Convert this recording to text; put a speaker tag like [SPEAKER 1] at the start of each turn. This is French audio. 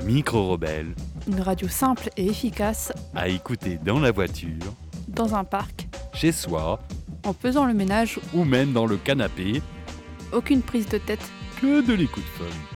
[SPEAKER 1] Micro-Rebelle,
[SPEAKER 2] Une radio simple et efficace,
[SPEAKER 1] à écouter dans la voiture,
[SPEAKER 2] dans un parc,
[SPEAKER 1] chez soi,
[SPEAKER 2] en faisant le ménage,
[SPEAKER 1] ou même dans le canapé,
[SPEAKER 2] aucune prise de tête.
[SPEAKER 1] que de l'écoute folle.